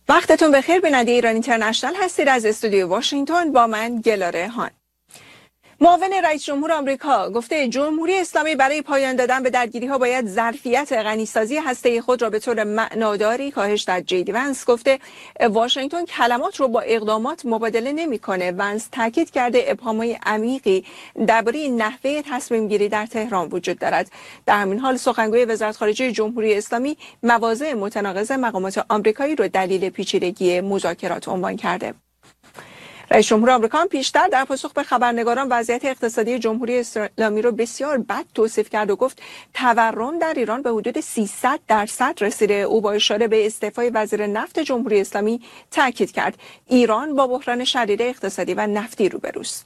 وقتتون بخیر. بیننده ایران اینترنشنال هستید. از استودیو واشنگتن با من گلاره هان. معاون رئیس جمهور آمریکا گفته جمهوری اسلامی برای پایان دادن به درگیری‌ها باید ظرفیت غنیسازی هسته‌ای خود را به طور معناداری کاهش داد. جی ونس گفته واشنگتن کلمات رو با اقدامات مبادله نمی‌کنه. ونس تاکید کرده ابهام‌های عمیقی درباره نحوه تصمیم گیری در تهران وجود دارد. در همین حال سخنگوی وزارت خارجه جمهوری اسلامی مواضع متناقض مقامات آمریکایی رو دلیل پیچیدگی مذاکرات عنوان کرده. رئیس جمهور آمریکا هم پیشتر در پاسخ به خبرنگاران وضعیت اقتصادی جمهوری اسلامی رو بسیار بد توصیف کرد و گفت تورم در ایران به حدود 300% رسیده. او با اشاره به استعفای وزیر نفت جمهوری اسلامی تاکید کرد ایران با بحران شدید اقتصادی و نفتی روبروست.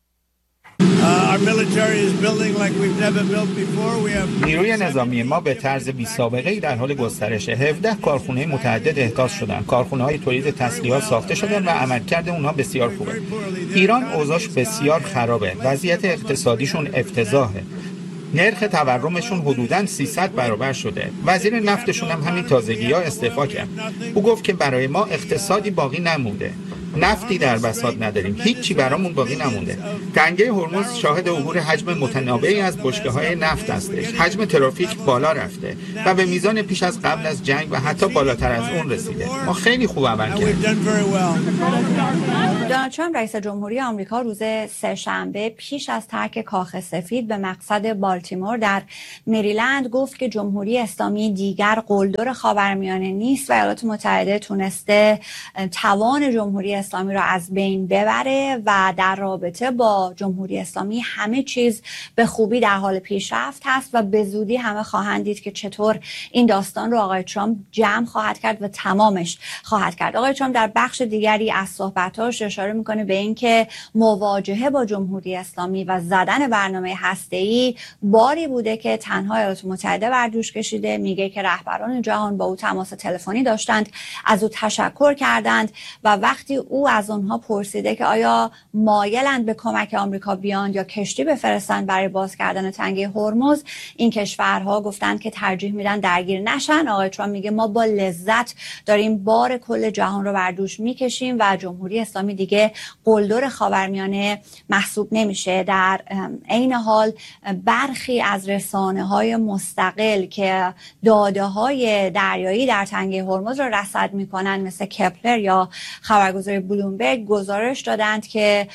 نیروی نظامی ما به طرز بی سابقه‌ای در حال گسترشه. 17 کارخانه متعدد احداث شدن. کارخانه‌های تولید تسلیحات ساخته شدن و عملکرد اونها بسیار خوبه. ایران اوضاعش بسیار خرابه. وضعیت اقتصادیشون افتضاحه. نرخ تورمشون حدوداً 300 برابر شده. وزیر نفتشون هم همین تازگی‌ها استعفا کرد. او گفت که برای ما اقتصادی باقی نمونده. نفتی در بساط نداریم. هیچی برامون باقی نمونده. تنگه هرمز شاهد عبور حجم متنوعی از بشکه‌های نفت هستش. حجم ترافیک بالا رفته و به میزان پیش از قبل از جنگ و حتی بالاتر از اون رسیده. ما خیلی خوب عمل کردیم. دونالد ترامپ رئیس جمهوری آمریکا روز سه‌شنبه پیش از ترک کاخ سفید به مقصد بالتیمور در مریلند گفت که جمهوری اسلامی دیگر قلدر خاورمیانه نیست و ایالات متحده تونسته توان جمهوری اسلامی را از بین ببره و در رابطه با جمهوری اسلامی همه چیز به خوبی در حال پیشرفت هست و به زودی همه خواهند دید که چطور این داستان رو آقای ترامپ جمع خواهد کرد و تمامش خواهد کرد. آقای ترامپ در بخش دیگری از صحبتاش اشاره میکنه به اینکه مواجهه با جمهوری اسلامی و زدن برنامه هسته‌ای باری بوده که تنها ایالات متحده بر دوش کشیده. میگه که رهبران جهان با او تماس تلفنی داشتند، از او تشکر کردند و وقتی او از آنها پرسیده که آیا مایلند به کمک آمریکا بیان یا کشتی بفرستند برای باز کردن تنگه هرمز، این کشورها گفتند که ترجیح میدن درگیر نشن. آقای ترامپ میگه ما با لذت داریم بار کل جهان رو بر دوش میکشیم و جمهوری اسلامی دیگه قلدر خاورمیانه محسوب نمیشه. در عین حال برخی از رسانه‌های مستقل که داده‌های دریایی در تنگه هرمز رو رصد میکنن مثل کپلر یا خبرگزاری بلومبرگ گزارش دادند که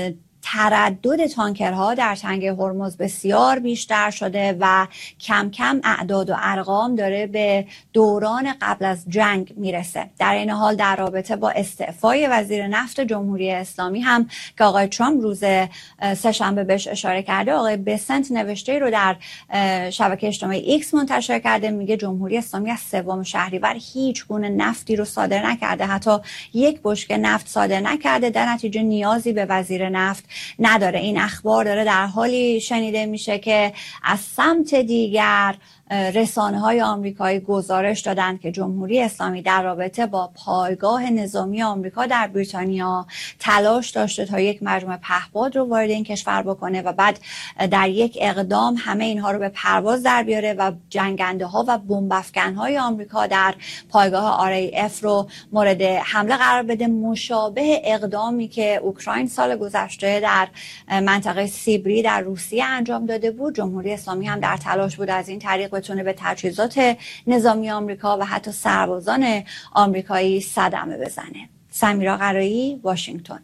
تردد تانکرها در تنگه هرمز بسیار بیشتر شده و کم کم اعداد و ارقام داره به دوران قبل از جنگ میرسه. در این حال در رابطه با استعفای وزیر نفت جمهوری اسلامی هم که آقای ترامپ روز سه‌شنبه بهش اشاره کرده، آقای بسنت نوشته رو در شبکه اجتماعی ایکس منتشر کرده. میگه جمهوری اسلامی از 3 شهریور هیچ گونه نفتی رو صادر نکرده، حتی یک بشکه نفت صادر نکرده، در نتیجه نیازی به وزیر نفت نداره. این اخبار داره در حالی شنیده میشه که از سمت دیگر رسانه‌های آمریکایی گزارش دادند که جمهوری اسلامی در رابطه با پایگاه نظامی آمریکا در بریتانیا تلاش داشته تا یک مجموعه پهپاد رو وارد این کشور بکنه و بعد در یک اقدام همه اینها رو به پرواز در بیاره و جنگنده‌ها و بمب‌افکن‌های آمریکا در پایگاه RAF رو مورد حمله قرار بده، مشابه اقدامی که اوکراین سال گذشته در منطقه سیبری در روسیه انجام داده بود. جمهوری اسلامی هم در تلاش بود از این طریق بتونه به تجهیزات نظامی آمریکا و حتی سربازان آمریکایی صدمه بزنه. سمیرا قرایی، واشنگتن.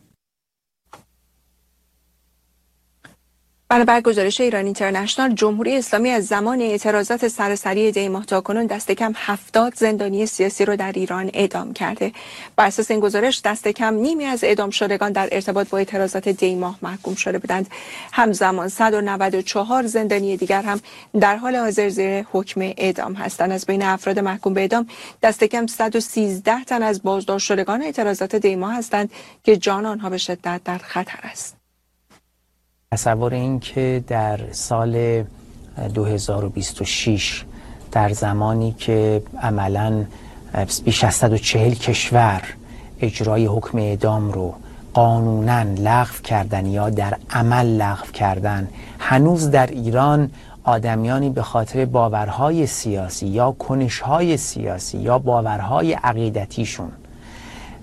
بر گزارش ایران اینترنشنال، جمهوری اسلامی از زمان اعتراضات سراسری دی ماه تاکنون دست کم 70 زندانی سیاسی رو در ایران اعدام کرده. بر اساس این گزارش دست کم نیمی از اعدام شدگان در ارتباط با اعتراضات دی ماه محکوم شده بودند. همزمان 194 زندانی دیگر هم در حال حاضر زیر حکم اعدام هستند. از بین افراد محکوم به اعدام دست کم 113 تن از بازداشت شدگان اعتراضات دی ماه هستند که جان آنها به شدت در خطر است. تصور این که در سال 2026 در زمانی که عملاً بیش از 140 کشور اجرای حکم اعدام رو قانوناً لغو کردن یا در عمل لغو کردن، هنوز در ایران آدمیانی به خاطر باورهای سیاسی یا کنشهای سیاسی یا باورهای عقیدتیشون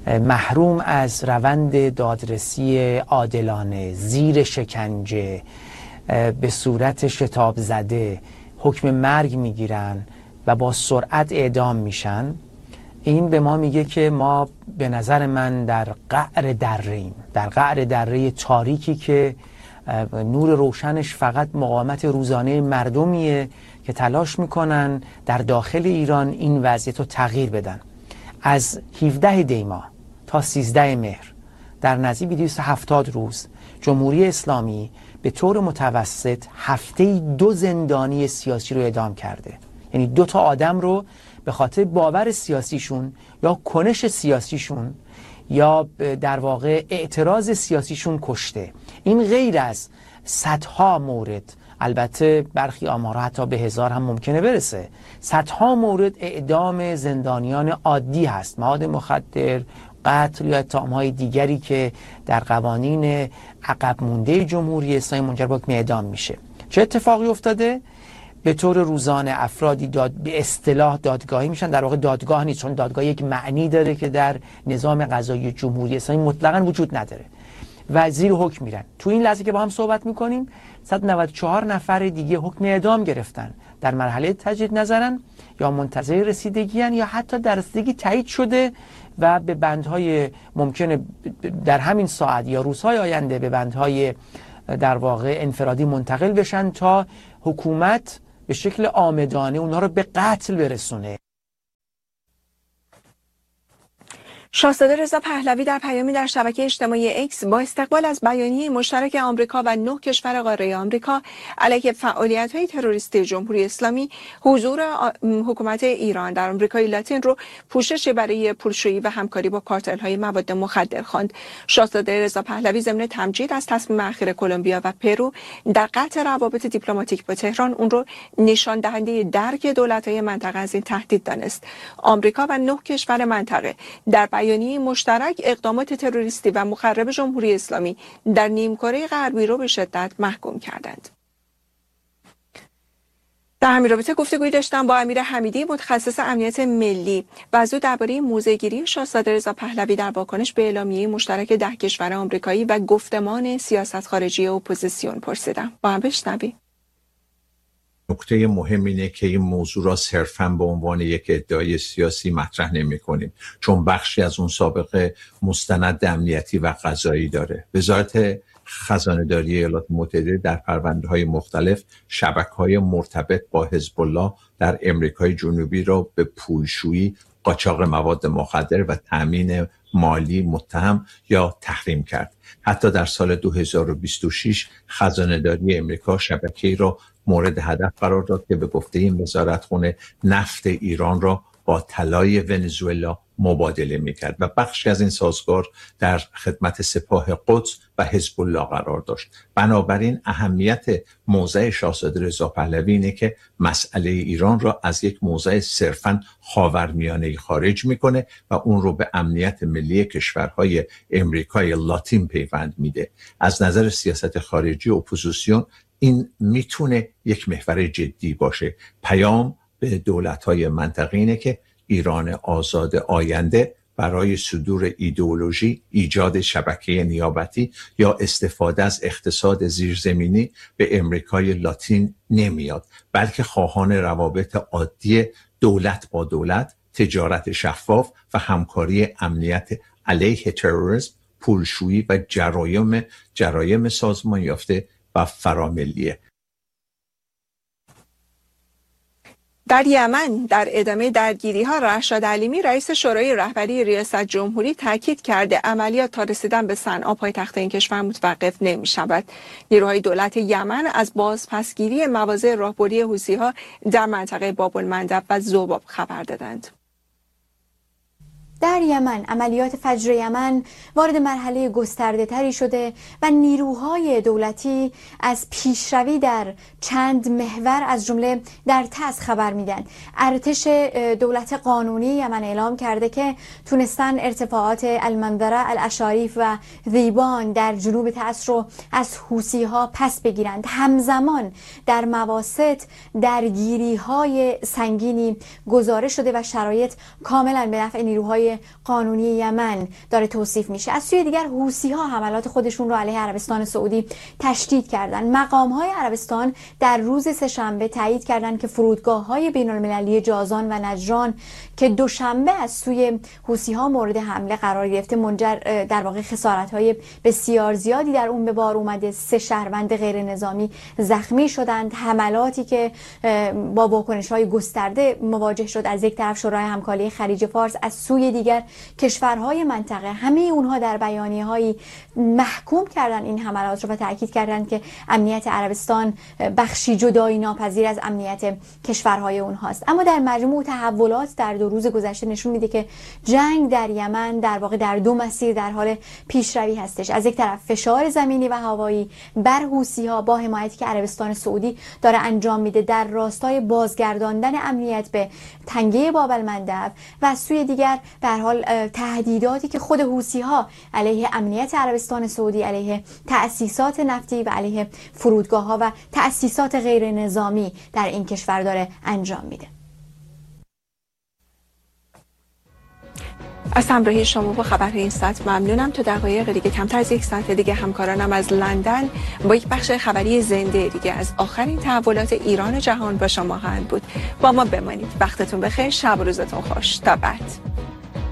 محروم از روند دادرسی عادلانه، زیر شکنجه، به صورت شتاب زده حکم مرگ میگیرن و با سرعت اعدام میشن، این به ما میگه که ما به نظر من در قعر دره‌ایم، در قعر دره تاریکی که نور روشنش فقط مقاومت روزانه مردمیه که تلاش میکنن در داخل ایران این وضعیت رو تغییر بدن. از 17 دی‌ماه تا 13 مهر در نزدیک 270 روز جمهوری اسلامی به طور متوسط هفته‌ای 2 زندانی سیاسی رو اعدام کرده. یعنی 2 تا آدم رو به خاطر باور سیاسیشون یا کنش سیاسیشون یا در واقع اعتراض سیاسیشون کشته. این غیر از صدها مورد، البته برخی آمارها حتی به 1000 هم ممکنه برسه، صدها مورد اعدام زندانیان عادی هست، مواد مخدر، قتل یا اتهام‌های دیگری که در قوانین عقب مونده جمهوری اسلامی منجر به حکم اعدام میشه. چه اتفاقی افتاده؟ به طور روزانه افرادی به اصطلاح دادگاهی میشن، در واقع دادگاه نیست، چون دادگاه یک معنی داره که در نظام قضایی جمهوری اسلامی مطلقاً وجود نداره، و زیر حکم میرن. تو این لحظه که با هم صحبت میکنیم 194 نفر دیگه حکم اعدام گرفتن، در مرحله تجدید نظرن یا منتظر رسیدگی هن یا حتی در رسیدگی تایید شده و به بندهای ممکنه در همین ساعت یا روزهای آینده به بندهای در واقع انفرادی منتقل بشن تا حکومت به شکل عامدانه اونها رو به قتل برسونه. شاهزاده رضا پهلوی در پیامی در شبکه اجتماعی اکس با استقبال از بیانیه مشترک آمریکا و 9 کشور قاره آمریکا علیه فعالیت‌های تروریستی جمهوری اسلامی، حضور حکومت ایران در آمریکای لاتین رو پوشش برای پولشویی و همکاری با کارتل‌های مواد مخدر خواند. شاهزاده رضا پهلوی ضمن تمجید از تصمیم اخیر کلمبیا و پرو در قطع روابط دیپلماتیک با تهران، اون رو نشان دهنده درک دولت‌های منطقه از این تهدید دانست. آمریکا و 9 کشور منطقه در بیانیه مشترک اقدامات تروریستی و مخرب جمهوری اسلامی در نیمکره غربی رو به شدت محکوم کردند. در همین رابطه گفتگویی داشتم با امیر حمیدی، متخصص امنیت ملی، و از او درباره موضع‌گیری شاهزاده رضا پهلوی در واکنش به اعلامیه مشترک 10 کشور آمریکایی و گفتمان سیاست خارجی اپوزیسیون پرسیدم. با هم بشنویم. نکته مهم اینه که این موضوع را صرفاً به عنوان یک ادعای سیاسی مطرح نمی‌کنیم، چون بخشی از اون سابقه مستند امنیتی و قضایی داره. وزارت خزانه‌داری ایالات متحده در پرونده‌های مختلف شبکه‌های مرتبط با حزب الله در امریکای جنوبی را به پولشویی، قاچاق مواد مخدر و تأمین مالی متهم یا تحریم کرد. حتی در سال 2026 خزانه‌داری امریکا شبکه‌ای را مورد هدف قرار داد که به گفته این وزارتخانه نفت ایران را با طلای ونزوئلا مبادله میکرد و بخشی از این سازگار در خدمت سپاه قدس و حزب الله قرار داشت. بنابراین اهمیت موضع شاهزاده رضا پهلوی اینه که مسئله ایران را از یک موضع صرفاً خاورمیانه‌ای خارج میکنه و اون رو به امنیت ملی کشورهای امریکای لاتین پیوند میده. از نظر سیاست خارجی اپوزیسیون این میتونه یک محور جدی باشه. پیام به دولت‌های منطقه اینه که ایران آزاد آینده برای صدور ایدئولوژی، ایجاد شبکه نیابتی یا استفاده از اقتصاد زیرزمینی به امریکای لاتین نمیاد، بلکه خواهان روابط عادی دولت با دولت، تجارت شفاف و همکاری امنیت علیه تروریسم، پولشویی و جرایم سازمان یافته و فراملیه. در یمن در ادامه درگیری‌ها، رشاد علیمی رئیس شورای رهبری ریاست جمهوری تاکید کرده عملیات تا رسیدن به صنعا پایتخت این کشور متوقف نمی‌شود. نیروهای دولت یمن از بازپسگیری مواضع راهبردی حوثی‌ها در منطقه باب‌المندب و ذباب خبر دادند. در یمن عملیات فجر یمن وارد مرحله گسترده تری شده و نیروهای دولتی از پیشروی در چند محور از جمله در تعز خبر میدن. ارتش دولت قانونی یمن اعلام کرده که تونستن ارتفاعات المنظره، الاشاریف و ذیبان در جنوب تعز رو از حوثی ها پس بگیرند. همزمان در مواسط درگیری های سنگینی گزارش شده و شرایط کاملا به نفع نیروهای نیروهای قانونی یمن داره توصیف میشه. از سوی دیگر حوثی‌ها حملات خودشون رو علیه عربستان سعودی تشدید کردن. مقام‌های عربستان در روز سه‌شنبه تایید کردند که فرودگاه‌های بین‌المللی جازان و نجران که دوشنبه از سوی حوثی‌ها مورد حمله قرار گرفته منجر در واقع خسارت‌های بسیار زیادی در اون به بار اومده. 3 شهروند غیر نظامی زخمی شدند. حملاتی که با واکنش‌های گسترده مواجه شد از یک طرف شورای همکاری خلیج فارس، از سوی دیگر کشورهای منطقه، همه اونها در بیانیه‌هایی محکوم کردن این حملات رو و تاکید کردند که امنیت عربستان بخشی جدایی ناپذیر از امنیت کشورهای اونهاست. اما در مجموع تحولات در 2 روز گذشته نشون میده که جنگ در یمن در واقع در 2 مسیر در حال پیشروی هستش. از یک طرف فشار زمینی و هوایی بر حوثی‌ها با حمایتی که عربستان سعودی داره انجام میده در راستای بازگرداندن امنیت به تنگه باب المندب، و از سوی دیگر به هر حال تهدیداتی که خود حوثی‌ها علیه امنیت عربستان سعودی، علیه تأسیسات نفتی و علیه فرودگاه‌ها و تأسیسات غیر نظامی در این کشور داره انجام میده. از همراهی شما با خبرهای این ساعت ممنونم. تا دقایق دیگه، کمتر از 1 ساعت دیگه، همکارانم از لندن با یک بخش خبری زنده دیگه از آخرین تحولات ایران و جهان با شما خواهند بود. با ما بمانید. وقتتون بخیر، شب و روزتون خوش. تا بعد.